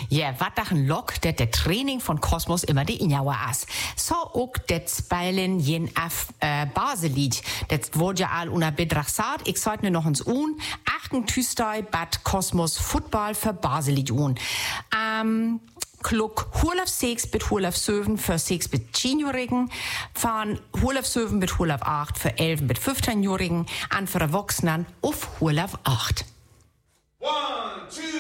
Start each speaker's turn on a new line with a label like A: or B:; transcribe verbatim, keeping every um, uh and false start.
A: Ja, wat dachen Lok, dat der Training von Kosmos immer die Injaue as. So auch det Speilen jen af äh, Baselied. Det wurde ja all una bedrachsat. Ich sollte nur noch uns un. Achten Tüstei bat Kosmos Football für Baselied un. Ähm, Klok Hulaf sechs bit Hulaf sieben für sechs bit zehnjährigen, von Hulaf sieben bit Hulaf acht für elf bit fünfzehnjährigen, an für Erwachsenen auf Hulaf acht.
B: One, two.